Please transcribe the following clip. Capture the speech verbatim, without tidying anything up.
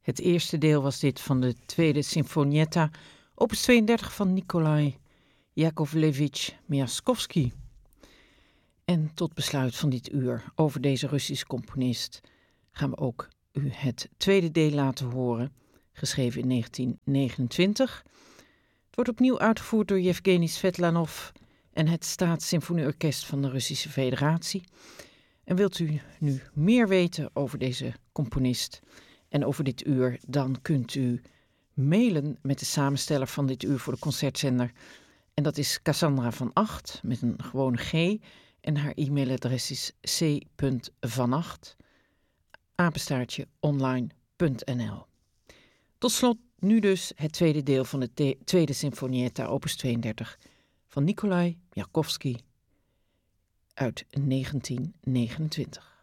Het eerste deel was dit van de tweede Sinfonietta, opus tweeëndertig van Nikolai Yakovlevich Miaskovsky. En tot besluit van dit uur over deze Russische componist gaan we ook u het tweede deel laten horen, geschreven in negentien negenentwintig. Het wordt opnieuw uitgevoerd door Yevgeny Svetlanov en het Staatssymfonieorkest van de Russische Federatie. En wilt u nu meer weten over deze componist en over dit uur, dan kunt u mailen met de samensteller van dit uur voor de concertzender. En dat is Cassandra van Acht met een gewone G. En haar e-mailadres is c punt vanacht apenstaartje online punt n l. Tot slot nu dus het tweede deel van de te- tweede Sinfonietta, opus tweeëndertig van Nikolai Miaskovsky uit negentien negenentwintig.